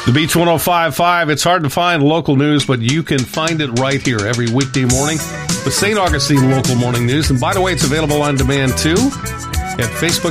The Beach 105.5. It's hard to find local news, but you can find it right here every weekday morning. The St. Augustine Local Morning News. And by the way, it's available on demand too at Facebook.